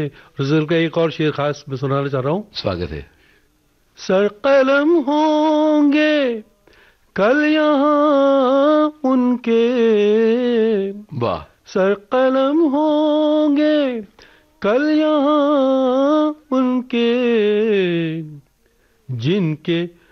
गजल का एक और शेर खास मैं सुनाना चाह रहा हूँ। स्वागत है। सर कलम होंगे कल यहाँ उनके, वाह। सर कलम होंगे कल यहाँ उनके, जिनके